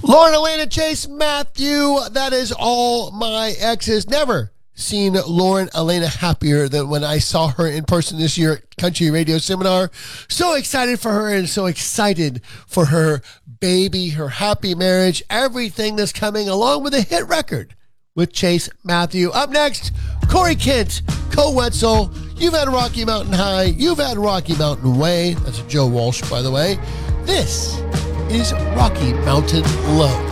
Lauren Elena Chase Matthew, that is all my exes. Never seen Lauren Elena happier than when I saw her in person this year at Country Radio Seminar. So excited for her and so excited for her baby, her happy marriage, everything that's coming along with a hit record with Chase Matthew. Up next, Corey Kent, Co Wetzel. You've had Rocky Mountain High. You've had Rocky Mountain Way. That's Joe Walsh, by the way. This is Rocky Mountain Low.